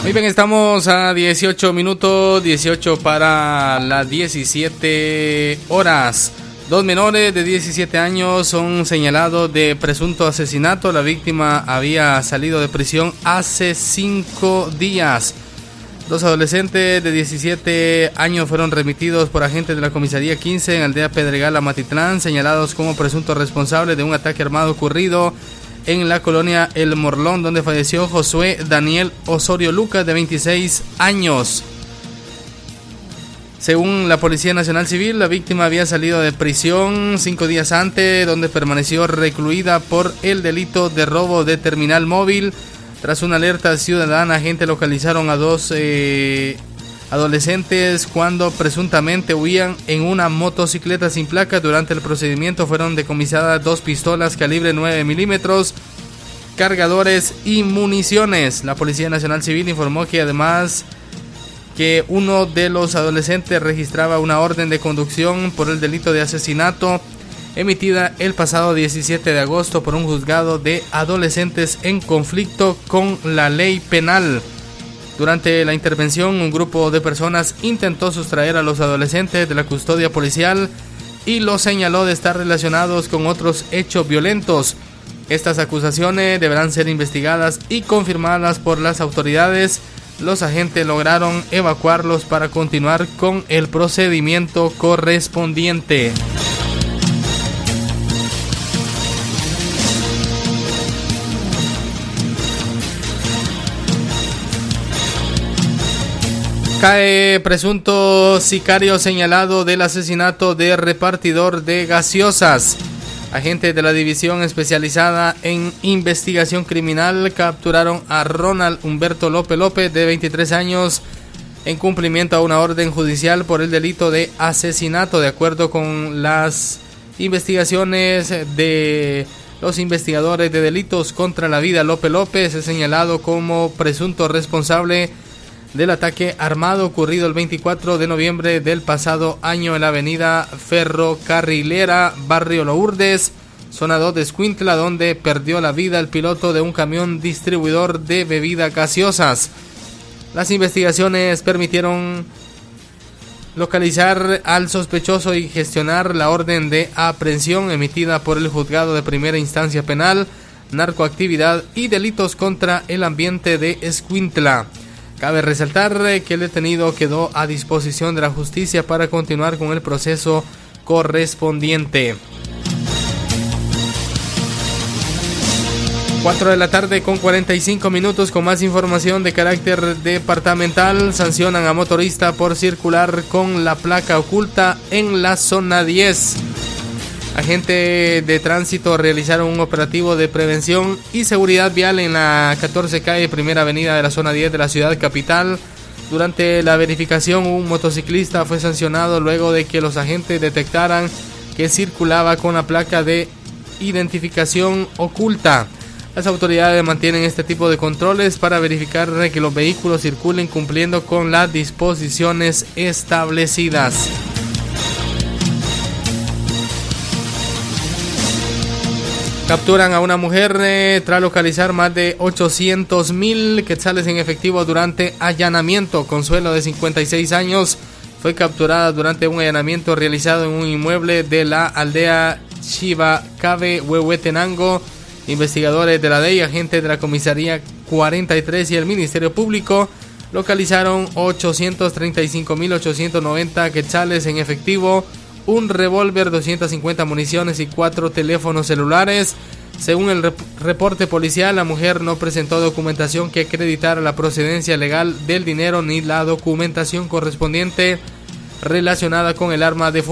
Muy bien, estamos a 18 minutos, 18 para las 17 horas. Dos menores de 17 años son señalados de presunto asesinato. La víctima había salido de prisión hace 5 días. Dos adolescentes de 17 años fueron remitidos por agentes de la comisaría 15 en Aldea Pedregal, Amatitlán, señalados como presuntos responsables de un ataque armado ocurrido en la colonia El Morlón, donde falleció Josué Daniel Osorio Lucas, de 26 años. Según la Policía Nacional Civil, la víctima había salido de prisión 5 días antes, donde permaneció recluida por el delito de robo de terminal móvil. Tras una alerta ciudadana, agentes localizaron a dos adolescentes cuando presuntamente huían en una motocicleta sin placa. Durante el procedimiento fueron decomisadas 2 pistolas calibre 9 milímetros, cargadores y municiones. La Policía Nacional Civil informó que además que uno de los adolescentes registraba una orden de conducción por el delito de asesinato emitida el pasado 17 de agosto por un juzgado de adolescentes en conflicto con la ley penal. Durante la intervención, un grupo de personas intentó sustraer a los adolescentes de la custodia policial y los señaló de estar relacionados con otros hechos violentos. Estas acusaciones deberán ser investigadas y confirmadas por las autoridades. Los agentes lograron evacuarlos para continuar con el procedimiento correspondiente. Cae presunto sicario señalado del asesinato de repartidor de gaseosas. Agentes de la División Especializada en Investigación Criminal capturaron a Ronald Humberto López, de 23 años, en cumplimiento a una orden judicial por el delito de asesinato. De acuerdo con las investigaciones de los investigadores de delitos contra la vida, López es señalado como presunto responsable del ataque armado ocurrido el 24 de noviembre del pasado año en la avenida Ferrocarrilera, barrio Lourdes, zona 2 de Escuintla, donde perdió la vida el piloto de un camión distribuidor de bebidas gaseosas. Las investigaciones permitieron localizar al sospechoso y gestionar la orden de aprehensión emitida por el Juzgado de Primera Instancia Penal, Narcoactividad y Delitos contra el Ambiente de Escuintla. Cabe resaltar que el detenido quedó a disposición de la justicia para continuar con el proceso correspondiente. 4 de la tarde con 45 minutos, con más información de carácter departamental. Sancionan a motorista por circular con la placa oculta en la zona 10. Agentes de tránsito realizaron un operativo de prevención y seguridad vial en la 14 calle Primera Avenida de la zona 10 de la ciudad capital. Durante la verificación, un motociclista fue sancionado luego de que los agentes detectaran que circulaba con la placa de identificación oculta. Las autoridades mantienen este tipo de controles para verificar que los vehículos circulen cumpliendo con las disposiciones establecidas. Capturan a una mujer tras localizar más de 800,000 quetzales en efectivo durante allanamiento. Consuelo, de 56 años, fue capturada durante un allanamiento realizado en un inmueble de la aldea Chivacabe, Huehuetenango. Investigadores de la DEI, agentes de la comisaría 43 y el Ministerio Público localizaron 835,890 quetzales en efectivo, un revólver, 250 municiones y 4 teléfonos celulares. Según el reporte policial, la mujer no presentó documentación que acreditara la procedencia legal del dinero ni la documentación correspondiente relacionada con el arma de fuego.